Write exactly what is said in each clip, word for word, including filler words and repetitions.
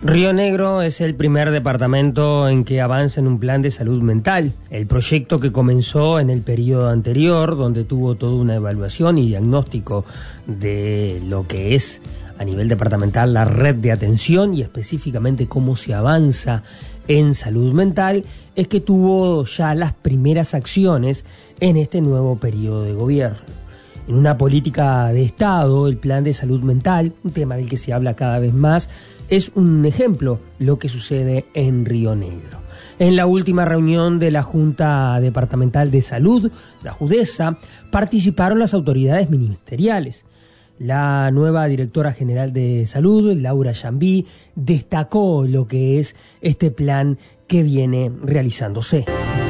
Río Negro es el primer departamento en que avanza en un plan de salud mental. El proyecto que comenzó en el periodo anterior, donde tuvo toda una evaluación y diagnóstico de lo que es a nivel departamental la red de atención y específicamente cómo se avanza en salud mental, es que tuvo ya las primeras acciones en este nuevo periodo de gobierno. En una política de Estado, el plan de salud mental, un tema del que se habla cada vez más, es un ejemplo lo que sucede en Río Negro. En la última reunión de la Junta Departamental de Salud, la JUDESA, participaron las autoridades ministeriales. La nueva directora general de Salud, Laura Yambí, destacó lo que es este plan que viene realizándose.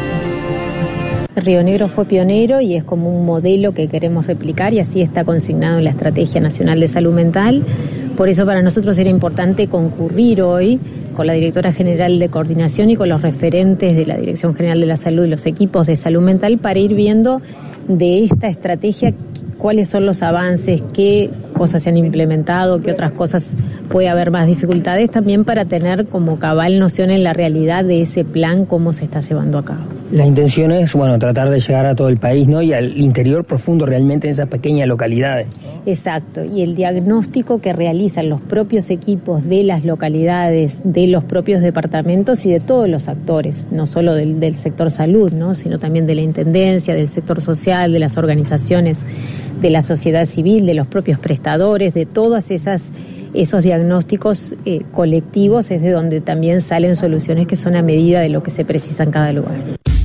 Río Negro fue pionero y es como un modelo que queremos replicar y así está consignado en la Estrategia Nacional de Salud Mental. Por eso para nosotros era importante concurrir hoy con la directora general de coordinación y con los referentes de la Dirección General de la Salud y los equipos de salud mental para ir viendo de esta estrategia cuáles son los avances, qué cosas se han implementado, qué otras cosas puede haber más dificultades, también para tener como cabal noción en la realidad de ese plan, cómo se está llevando a cabo. La intención es, bueno, tratar de llegar a todo el país, ¿no? Y al interior profundo realmente en esas pequeñas localidades. Exacto, y el diagnóstico que realizan los propios equipos de las localidades, de los propios departamentos y de todos los actores, no solo del, del sector salud, ¿no? Sino también de la intendencia, del sector social, de las organizaciones, de la sociedad civil, de los propios prestadores, de todas esas esos diagnósticos eh, colectivos es de donde también salen soluciones que son a medida de lo que se precisa en cada lugar.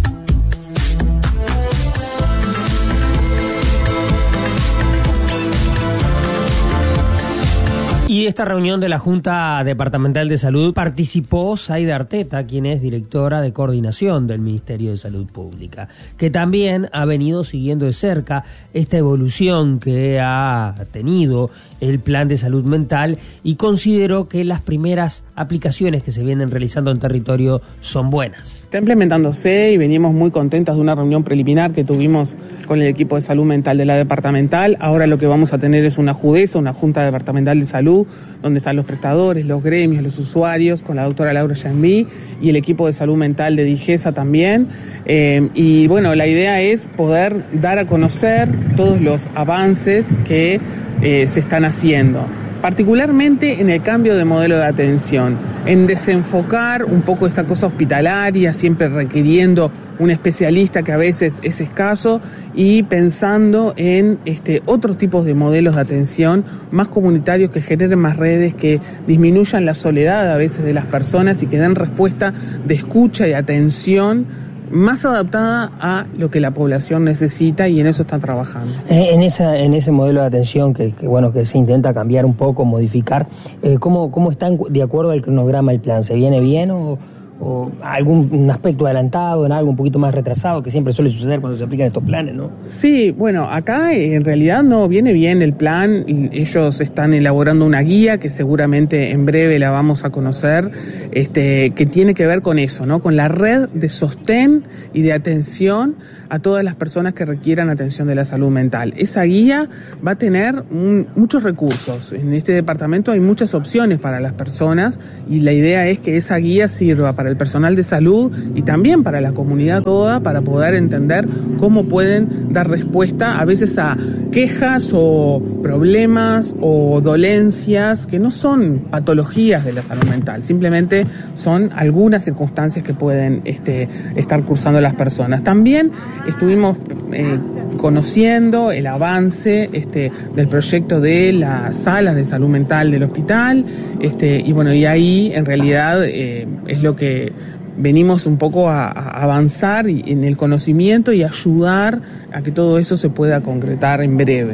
Y esta reunión de la Junta Departamental de Salud participó Zaida Arteta, quien es directora de coordinación del Ministerio de Salud Pública, que también ha venido siguiendo de cerca esta evolución que ha tenido el plan de salud mental y consideró que las primeras aplicaciones que se vienen realizando en territorio son buenas. Está implementándose y venimos muy contentas de una reunión preliminar que tuvimos con el equipo de salud mental de la departamental. Ahora lo que vamos a tener es una JUDESA, una Junta Departamental de Salud, donde están los prestadores, los gremios, los usuarios, con la doctora Laura Yambí y el equipo de salud mental de DIGESA también. Eh, y bueno, la idea es poder dar a conocer todos los avances que eh, se están haciendo, particularmente en el cambio de modelo de atención, en desenfocar un poco esta cosa hospitalaria, siempre requiriendo un especialista que a veces es escaso, y pensando en este, otros tipos de modelos de atención más comunitarios que generen más redes, que disminuyan la soledad a veces de las personas y que den respuesta de escucha y atención más adaptada a lo que la población necesita, y en eso están trabajando. En esa, en ese modelo de atención que, que bueno que se intenta cambiar un poco, modificar, eh, ¿cómo, cómo están de acuerdo al cronograma el plan? ¿Se viene bien o, o algún aspecto adelantado, en algo un poquito más retrasado, que siempre suele suceder cuando se aplican estos planes, ¿no? Sí, bueno, acá en realidad no viene bien el plan. Ellos están elaborando una guía que seguramente en breve la vamos a conocer, este, que tiene que ver con eso, ¿no? Con la red de sostén y de atención a todas las personas que requieran atención de la salud mental. Esa guía va a tener un, muchos recursos. En este departamento hay muchas opciones para las personas y la idea es que esa guía sirva para el personal de salud y también para la comunidad toda, para poder entender cómo pueden dar respuesta a veces a quejas o problemas o dolencias que no son patologías de la salud mental, simplemente son algunas circunstancias que pueden este, estar cursando las personas. También estuvimos eh, conociendo el avance este, del proyecto de las salas de salud mental del hospital, este, y bueno, y ahí en realidad eh, es lo que venimos un poco a, a avanzar en el conocimiento y ayudar a que todo eso se pueda concretar en breve.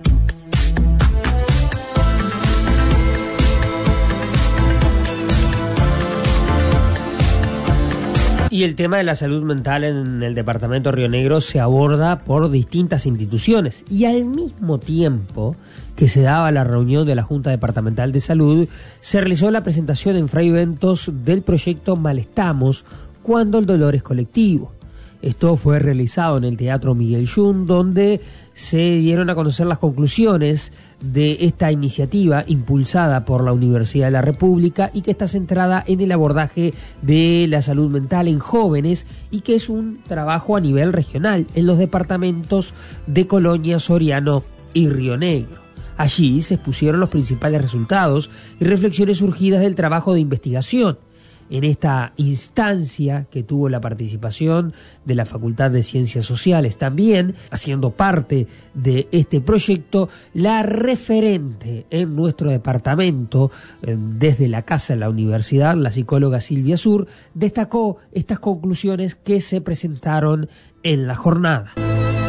Y el tema de la salud mental en el departamento de Río Negro se aborda por distintas instituciones, y al mismo tiempo que se daba la reunión de la Junta Departamental de Salud, se realizó la presentación en Fray Bentos del proyecto Malestamos cuando el dolor es colectivo. Esto fue realizado en el Teatro Miguel Yun, donde se dieron a conocer las conclusiones de esta iniciativa impulsada por la Universidad de la República y que está centrada en el abordaje de la salud mental en jóvenes y que es un trabajo a nivel regional en los departamentos de Colonia, Soriano y Río Negro. Allí se expusieron los principales resultados y reflexiones surgidas del trabajo de investigación. En esta instancia que tuvo la participación de la Facultad de Ciencias Sociales también, haciendo parte de este proyecto, la referente en nuestro departamento, desde la casa de la universidad, la psicóloga Silvia Sur, destacó estas conclusiones que se presentaron en la jornada.